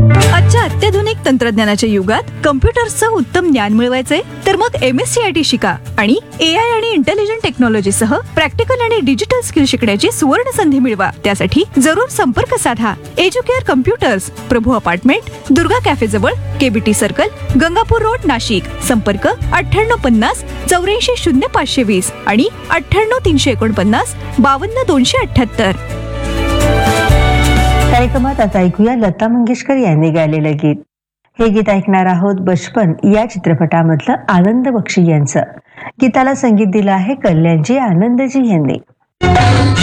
आजच्या अत्याधुनिक तंत्रज्ञानाच्या युगात कम्प्युटर्सचं उत्तम ज्ञान मिळवायचंय तर मग MSCIT शिका आणि AI आणि इंटेलिजंट टेक्नॉलॉजी सह प्रॅक्टिकल आणि डिजिटल स्किल शिकण्याची सुवर्ण संधी मिळवा. त्यासाठी जरूर संपर्क साधा. एज्युकेअर कम्प्युटर्स, प्रभू अपार्टमेंट, दुर्गा कॅफे जवळ, KBT circle, Gangapur road, Nashik. संपर्क 9850 84 0520 आणि 98 349 52 278. कार्यक्रमात आता ऐकूया लता मंगेशकर यांनी गायलेलं गीत. हे गीत ऐकणार आहोत बचपन या चित्रपटामधलं आनंद बक्षी यांचं. गीताला संगीत दिलं आहे कल्याणजी आनंदजी यांनी.